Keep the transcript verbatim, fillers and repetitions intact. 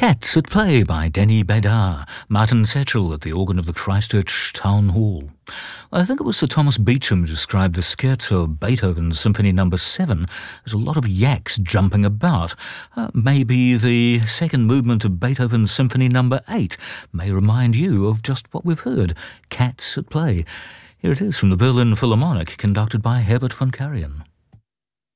Cats at Play by Denny Bedard, Martin Setchell at the organ of the Christchurch Town Hall. I think it was Sir Thomas Beecham who described the scherzo of Beethoven's Symphony Number seven as a lot of yaks jumping about. Uh, maybe the second movement of Beethoven's Symphony Number eight may remind you of just what we've heard, Cats at Play. Here it is from the Berlin Philharmonic, conducted by Herbert von Karajan.